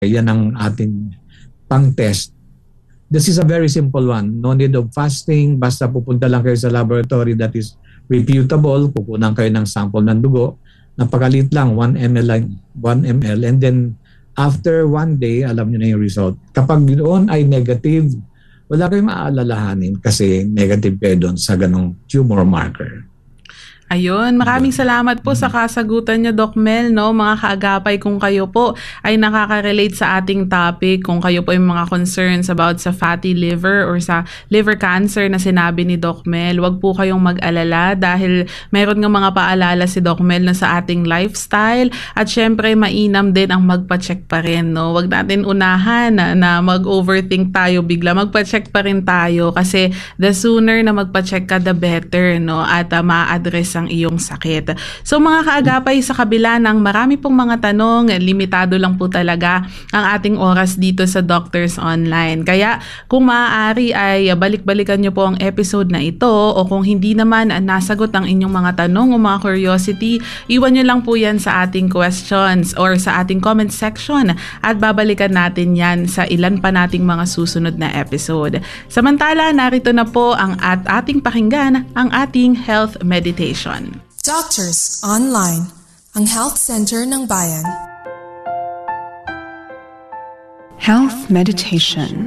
Yan ang ating pang-test. This is a very simple one. No need of fasting. Basta pupunta lang kayo sa laboratory that is reputable. Kukunan kayo ng sample ng dugo. Napakaliit lang, 1 ml. And then after 1 day, alam nyo na yung result. Kapag doon ay negative, wala kayong maaalalahanin kasi negative kayo doon sa ganong tumor marker. Ayun, maraming salamat po sa kasagutan niyo, Doc Mel, no? Mga kaagapay, kung kayo po ay nakaka-relate sa ating topic, kung kayo po ay mga concerns about sa fatty liver or sa liver cancer na sinabi ni Doc Mel, wag po kayong mag-alala dahil meron ng mga paalala si Doc Mel na sa ating lifestyle at syempre mainam din ang magpa-check pa rin, no? Wag natin unahan na mag-overthink tayo bigla, magpa-check pa rin tayo kasi the sooner na magpa-check ka, the better, no? At ma-address ang iyong sakit. So mga kaagapay, sa kabila ng marami pong mga tanong, limitado lang po talaga ang ating oras dito sa Doctors Online. Kaya kung maaari ay balik-balikan nyo po ang episode na ito o kung hindi naman nasagot ang inyong mga tanong o mga curiosity, iwan nyo lang po yan sa ating questions or sa ating comment section at babalikan natin yan sa ilan pa nating mga susunod na episode. Samantala, narito na po ang ating pakinggan ang ating health meditation. Doctors Online, ang Health Center ng Bayan. Health Meditation.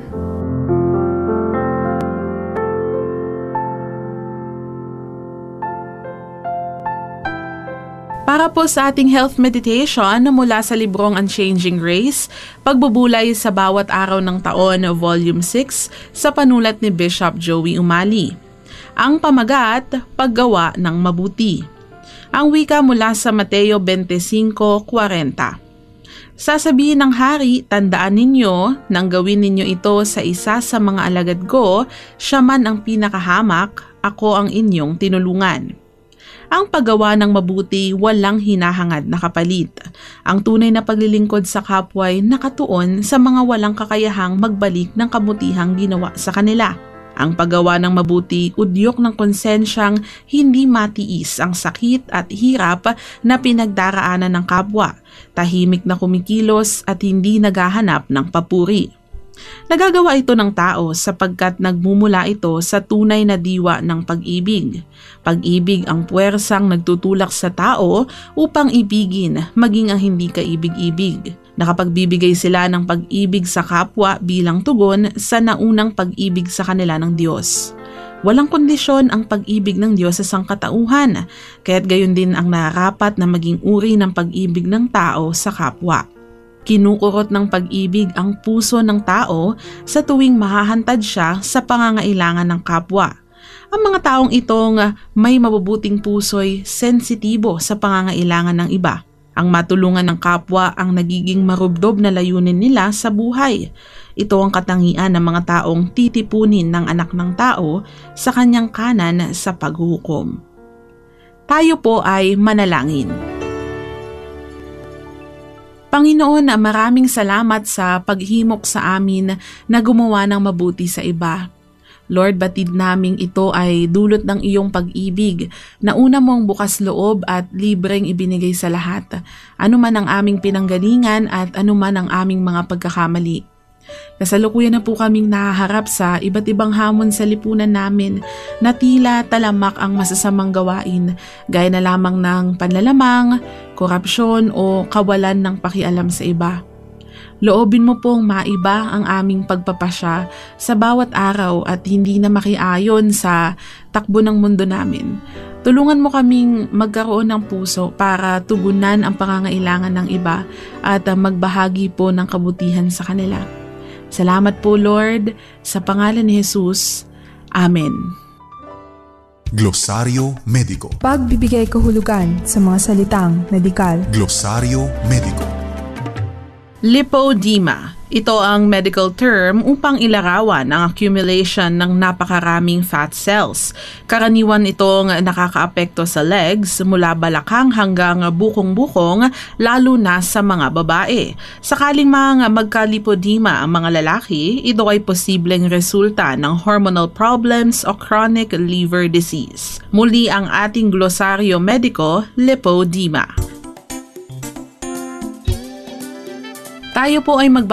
Para po sa ating health meditation na mula sa librong Unchanging Grace, Pagbubulay sa Bawat Araw ng Taon, Volume 6, sa panulat ni Bishop Joey Umali. Ang pamagat, paggawa ng mabuti. Ang wika mula sa Mateo 25:40. Sasabihin ng hari, tandaan ninyo, nang gawin ninyo ito sa isa sa mga alagad ko, siya man ang pinakahamak, ako ang inyong tinulungan. Ang paggawa ng mabuti, walang hinahangad na kapalit. Ang tunay na paglilingkod sa kapwa ay nakatuon sa mga walang kakayahang magbalik ng kabutihang ginawa sa kanila. Ang paggawa ng mabuti, udyok ng konsensyang hindi matiis ang sakit at hirap na pinagdaraanan ng kapwa, tahimik na kumikilos at hindi naghahanap ng papuri. Nagagawa ito ng tao sapagkat nagmumula ito sa tunay na diwa ng pag-ibig. Pag-ibig ang puwersang nagtutulak sa tao upang ibigin maging ang hindi kaibig-ibig. Nakapagbibigay sila ng pag-ibig sa kapwa bilang tugon sa naunang pag-ibig sa kanila ng Diyos. Walang kondisyon ang pag-ibig ng Diyos sa sangkatauhan, kaya't gayon din ang nararapat na maging uri ng pag-ibig ng tao sa kapwa. Kinukurot ng pag-ibig ang puso ng tao sa tuwing mahahantad siya sa pangangailangan ng kapwa. Ang mga taong itong may mabubuting puso'y sensitibo sa pangangailangan ng iba. Ang matulungan ng kapwa ang nagiging marubdob na layunin nila sa buhay. Ito ang katangian ng mga taong titipunin ng anak ng tao sa kanyang kanan sa paghuhukom. Tayo po ay manalangin. Panginoon, maraming salamat sa paghimok sa amin na gumawa ng mabuti sa iba. Lord, batid naming ito ay dulot ng iyong pag-ibig na una mong bukas loob at libreng ibinigay sa lahat, anuman ang aming pinanggalingan at anuman ang aming mga pagkakamali. Kasalukuyan na po kaming nahaharap sa iba't ibang hamon sa lipunan namin na tila talamak ang masasamang gawain, gaya na lamang ng panlalamang, korupsyon o kawalan ng pakialam sa iba. Loobin mo pong maiba ang aming pagpapasya sa bawat araw at hindi na makiayon sa takbo ng mundo namin. Tulungan mo kaming magkaroon ng puso para tugunan ang pangangailangan ng iba at magbahagi po ng kabutihan sa kanila. Salamat po, Lord, sa pangalan ni Jesus. Amen. Glosaryo Mediko. Pagbibigay kahulugan sa mga salitang medikal. Glosaryo Mediko. Lipodema. Ito ang medical term upang ilarawan ang accumulation ng napakaraming fat cells. Karaniwan itong nakakaapekto sa legs mula balakang hanggang bukong-bukong, lalo na sa mga babae. Sakaling magka-lipodema ang mga lalaki, ito ay posibleng resulta ng hormonal problems o chronic liver disease. Muli ang ating glosaryo mediko, lipodema. Tayo po ay